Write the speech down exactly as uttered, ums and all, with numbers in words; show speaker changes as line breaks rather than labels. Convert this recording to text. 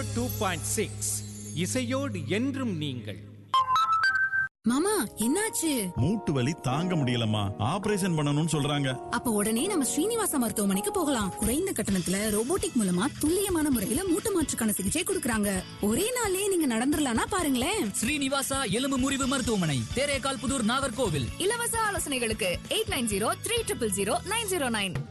Two point six இசையோடு என்றும் நீங்கள்.
மாமா என்னாச்சு?
மூட்டு வலி தாங்க முடியலம்மா, ஆபரேஷன் பண்ணணும்னு சொல்றாங்க.
அப்ப உடனே நம்ம ஸ்ரீனிவாசா மருத்துவமனைக்கு போகலாம். குறைந்த கட்டணத்துல ரோபோட்டிக் மூலமா துல்லியமான முறையில மூட்டு மாற்றுக்கான சிகிச்சை கொடுக்கறாங்க. ஒரே நாளே நீங்க நடந்துடலாம்னா பாருங்களேன்.
ஸ்ரீனிவாசா எலும்பு முறிவு மருத்துவமனை, தேரேகால் புதூர், நாகர்கோவில்.
இலவச ஆலோசனைகளுக்கு eight nine zero three triple zero nine zero nine.